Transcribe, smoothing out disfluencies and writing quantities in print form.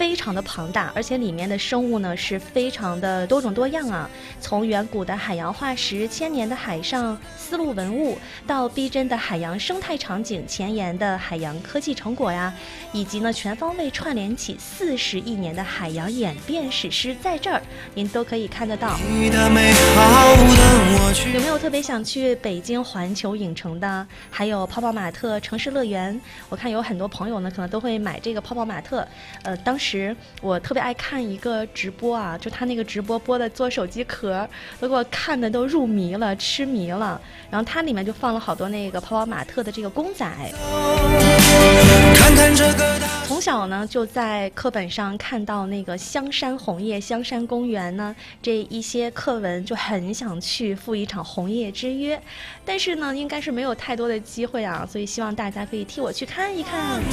非常的庞大，而且里面的生物呢是非常的多种多样啊，从远古的海洋化石、千年的海上丝路文物，到逼真的海洋生态场景、前沿的海洋科技成果呀，以及呢全方位串联起40亿年的海洋演变史诗，在这儿您都可以看得到。有没有特别想去北京环球影城的？还有泡泡玛特城市乐园，我看有很多朋友呢可能都会买这个泡泡玛特。当时我特别爱看一个直播啊，就他那个直播播的做手机壳，都给我看的都入迷了，痴迷了。然后它里面就放了好多那个泡泡玛特的这个公仔。从小呢就在课本上看到那个香山红叶、香山公园呢，这一些课文就很想去赴一场红叶之约，但是呢应该是没有太多的机会啊，所以希望大家可以替我去看一看。